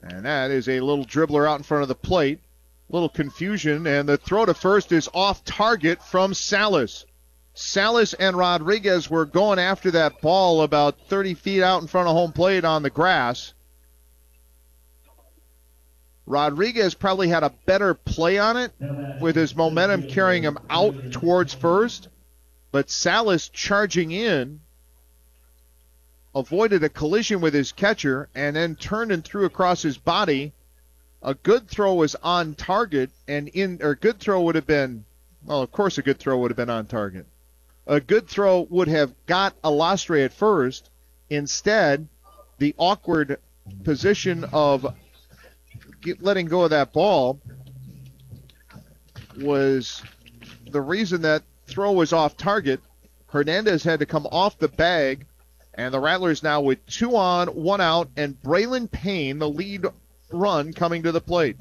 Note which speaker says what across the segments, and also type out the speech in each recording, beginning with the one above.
Speaker 1: And that is a little dribbler out in front of the plate. Little confusion, and the throw to first is off target from Salas. Salas and Rodriguez were going after that ball about 30 feet out in front of home plate on the grass. Rodriguez probably had a better play on it with his momentum carrying him out towards first, but Salas charging in avoided a collision with his catcher and then turned and threw across his body. A good throw was on target, and good throw would have been, well, of course a good throw would have been on target. A good throw would have got Alastre at first. Instead, the awkward position of letting go of that ball was the reason that throw was off target. Hernandez had to come off the bag, and the Rattlers now with 2 on, 1 out, and Braylon Payne, the lead run, coming to the plate.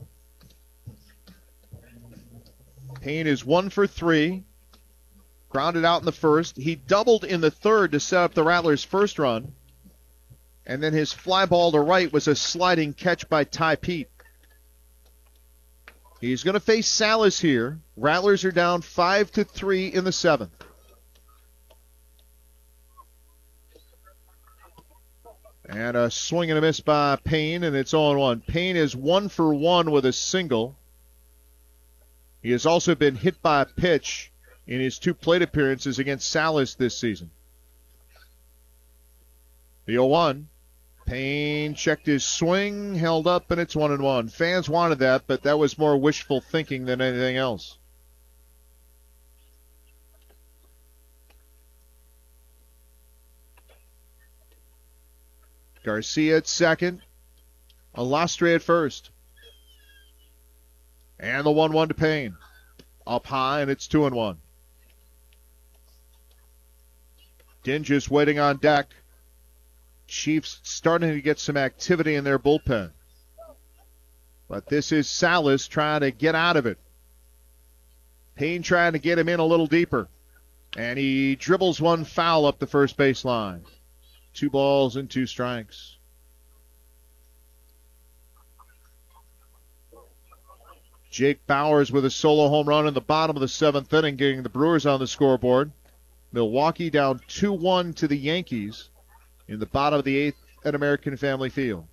Speaker 1: Payne is 1 for 3. Grounded out in the first. He doubled in the third to set up the Rattlers' first run. And then his fly ball to right was a sliding catch by Ty Pete. He's going to face Salas here. Rattlers are down 5-3 in the 7th. And a swing and a miss by Payne, and it's 0-1. Payne is 1 for 1 with a single. He has also been hit by a pitch in his 2 plate appearances against Salas this season. The 0-1. Payne checked his swing, held up, and it's 1-1. Fans wanted that, but that was more wishful thinking than anything else. Garcia at second. Alastre at first. And the 1-1 to Payne. Up high, and it's 2-1. Dinges waiting on deck. Chiefs starting to get some activity in their bullpen. But this is Salas trying to get out of it. Payne trying to get him in a little deeper. And he dribbles one foul up the first baseline. 2 balls and 2 strikes. Jake Bauers with a solo home run in the bottom of the 7th inning, getting the Brewers on the scoreboard. Milwaukee down 2-1 to the Yankees in the bottom of the 8th at American Family Field.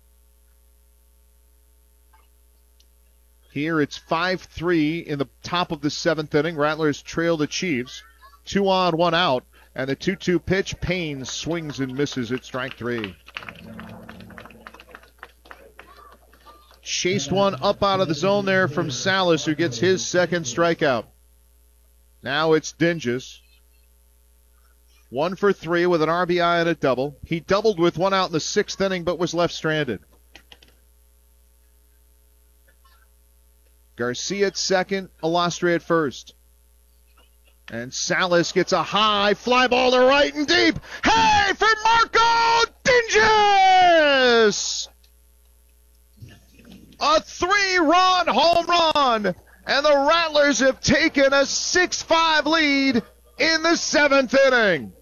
Speaker 1: Here it's 5-3 in the top of the 7th inning. Rattlers trail the Chiefs. 2 on, 1 out. And the 2-2 pitch, Payne swings and misses at strike 3. Chased one up out of the zone there from Salas, who gets his second strikeout. Now it's Dinges. 1 for 3 with an RBI and a double. He doubled with 1 out in the 6th inning, but was left stranded. Garcia at second, Alastre at first. And Salas gets a high fly ball to right and deep. Hey, for Marco Dinges! A 3-run home run, and the Rattlers have taken a 6-5 lead in the 7th inning.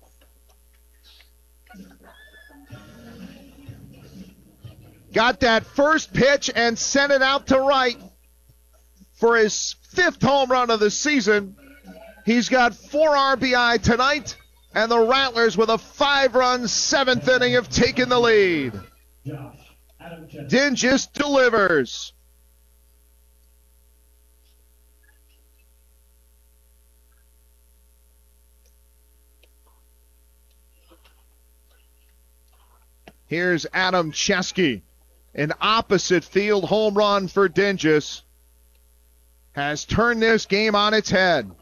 Speaker 1: Got that first pitch and sent it out to right for his 5th home run of the season. He's got 4 RBI tonight, and the Rattlers with a 5-run 7th inning have taken the lead. Dinges delivers. Here's Adam Chesky. An opposite field home run for Dinges has turned this game on its head.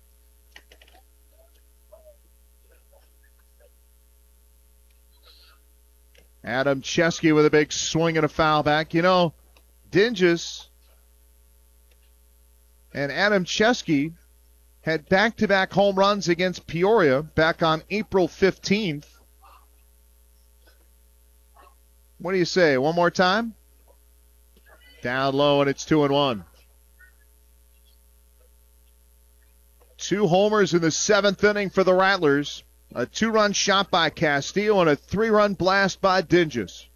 Speaker 1: Adam Chesky with a big swing and a foul back. You know, Dinges and Adam Chesky had back-to-back home runs against Peoria back on April 15th. What do you say? One more time? Down low, and it's 2-1. 2 homers in the 7th inning for the Rattlers. A 2-run shot by Castillo and a 3-run blast by Dinges.